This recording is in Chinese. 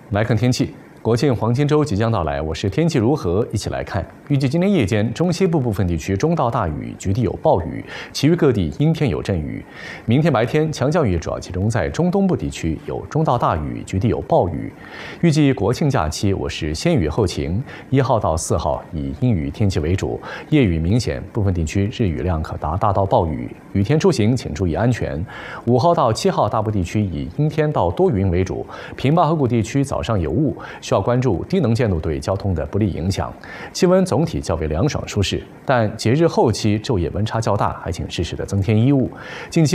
来看天气。国庆黄金周即将到来，我是天气如何一起来看。预计今天夜间中西部部分地区中到大雨，局地有暴雨，其余各地阴天有阵雨。明天白天强降雨主要集中在中东部地区，有中到大雨，局地有暴雨。预计国庆假期我是先雨后晴，1号到4号以阴雨天气为主，夜雨明显，部分地区日雨量可达大到暴雨。雨天出行请注意安全。5号到7号大部地区以阴天到多云为主，平坝河谷地区早上有雾，需要关注低能见度对交通的不利影响。气温总体较为凉爽舒适，但节日后期昼夜温差较大，还请适时的增添衣物。近期